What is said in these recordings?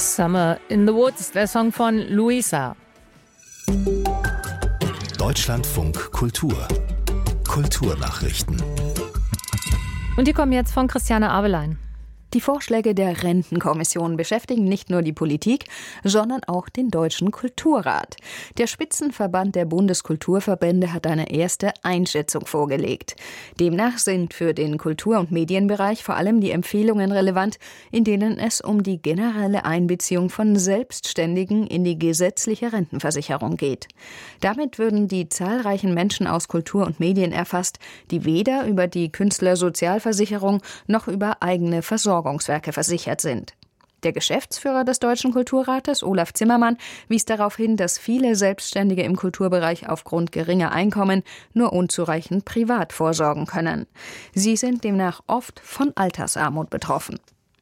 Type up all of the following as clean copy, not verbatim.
Summer in the Woods, der Song von Luisa. Deutschlandfunk Kultur. Kulturnachrichten. Und die kommen jetzt von Christiane Abelein. Die Vorschläge der Rentenkommission beschäftigen nicht nur die Politik, sondern auch den Deutschen Kulturrat. Der Spitzenverband der Bundeskulturverbände hat eine erste Einschätzung vorgelegt. Demnach sind für den Kultur- und Medienbereich vor allem die Empfehlungen relevant, in denen es um die generelle Einbeziehung von Selbstständigen in die gesetzliche Rentenversicherung geht. Damit würden die zahlreichen Menschen aus Kultur und Medien erfasst, die weder über die Künstlersozialversicherung noch über eigene Versorgungswerke versichert sind. Der Geschäftsführer des Deutschen Kulturrates, Olaf Zimmermann, wies darauf hin, dass viele Selbstständige im Kulturbereich aufgrund geringer Einkommen nur unzureichend privat vorsorgen können. Sie sind demnach oft von Altersarmut betroffen.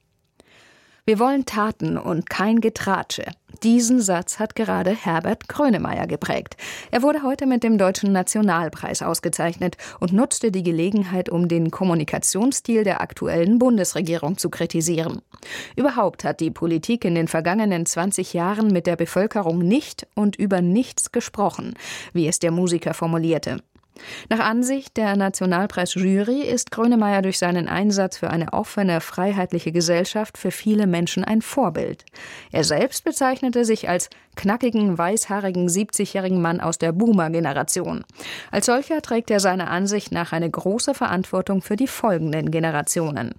Wir wollen Taten und kein Getratsche. Diesen Satz hat gerade Herbert Grönemeyer geprägt. Er wurde heute mit dem Deutschen Nationalpreis ausgezeichnet und nutzte die Gelegenheit, um den Kommunikationsstil der aktuellen Bundesregierung zu kritisieren. Überhaupt hat die Politik in den vergangenen 20 Jahren mit der Bevölkerung nicht und über nichts gesprochen, wie es der Musiker formulierte. Nach Ansicht der Nationalpreisjury ist Grönemeyer durch seinen Einsatz für eine offene, freiheitliche Gesellschaft für viele Menschen ein Vorbild. Er selbst bezeichnete sich als knackigen, weißhaarigen, 70-jährigen Mann aus der Boomer-Generation. Als solcher trägt er seiner Ansicht nach eine große Verantwortung für die folgenden Generationen.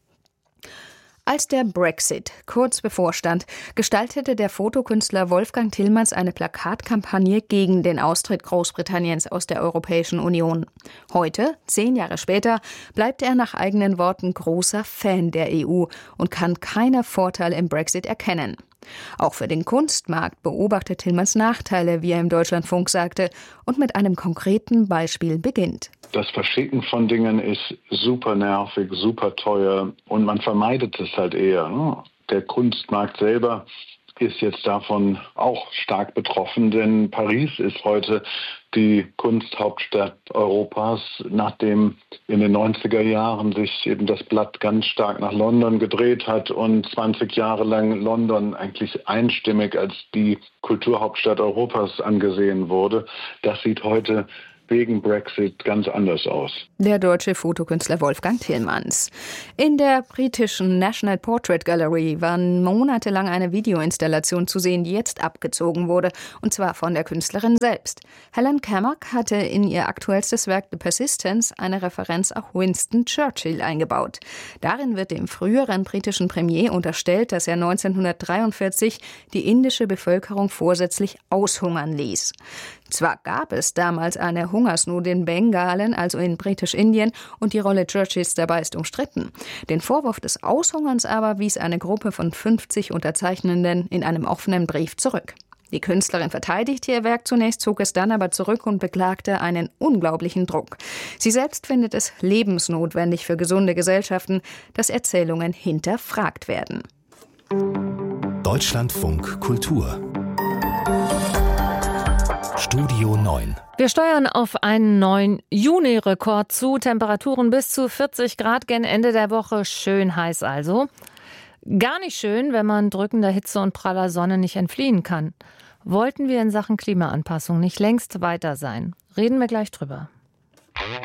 Als der Brexit kurz bevorstand, gestaltete der Fotokünstler Wolfgang Tillmans eine Plakatkampagne gegen den Austritt Großbritanniens aus der Europäischen Union. Heute, 10 Jahre später, bleibt er nach eigenen Worten großer Fan der EU und kann keine Vorteile im Brexit erkennen. Auch für den Kunstmarkt beobachtet Tillmans Nachteile, wie er im Deutschlandfunk sagte, und mit einem konkreten Beispiel beginnt. Das Verschicken von Dingen ist super nervig, super teuer und man vermeidet es halt eher. Der Kunstmarkt selber ist jetzt davon auch stark betroffen, denn Paris ist heute die Kunsthauptstadt Europas, nachdem in den 90er Jahren sich eben das Blatt ganz stark nach London gedreht hat und 20 Jahre lang London eigentlich einstimmig als die Kulturhauptstadt Europas angesehen wurde. Das sieht heute wegen Brexit ganz anders aus. Der deutsche Fotokünstler Wolfgang Tillmans. In der britischen National Portrait Gallery war monatelang eine Videoinstallation zu sehen, die jetzt abgezogen wurde, und zwar von der Künstlerin selbst. Helen Cammack hatte in ihr aktuellstes Werk The Persistence eine Referenz auf Winston Churchill eingebaut. Darin wird dem früheren britischen Premier unterstellt, dass er 1943 die indische Bevölkerung vorsätzlich aushungern ließ. Zwar gab es damals eine Hungersnot in Bengalen, also in Britisch-Indien, und die Rolle Churchills dabei ist umstritten. Den Vorwurf des Aushungerns aber wies eine Gruppe von 50 Unterzeichnenden in einem offenen Brief zurück. Die Künstlerin verteidigte ihr Werk zunächst, zog es dann aber zurück und beklagte einen unglaublichen Druck. Sie selbst findet es lebensnotwendig für gesunde Gesellschaften, dass Erzählungen hinterfragt werden. Deutschlandfunk Kultur. Studio 9. Wir steuern auf einen neuen Juni-Rekord zu. Temperaturen bis zu 40 Grad gen Ende der Woche. Schön heiß also. Gar nicht schön, wenn man drückender Hitze und praller Sonne nicht entfliehen kann. Wollten wir in Sachen Klimaanpassung nicht längst weiter sein? Reden wir gleich drüber.